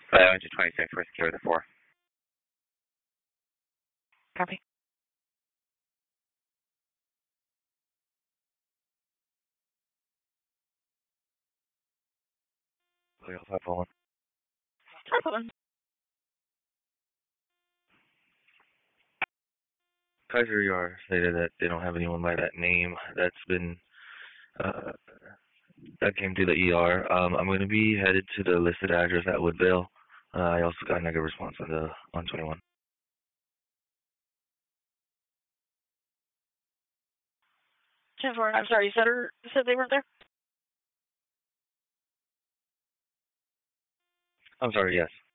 I went to 26 for secure the 4. Copy. Clear 541. 541. Kaiser ER stated that they don't have anyone by that name that's been that came to the ER. I'm going to be headed to the listed address at Woodvale. I also got a negative response on 21. I'm sorry, you said they weren't there? I'm sorry, yes.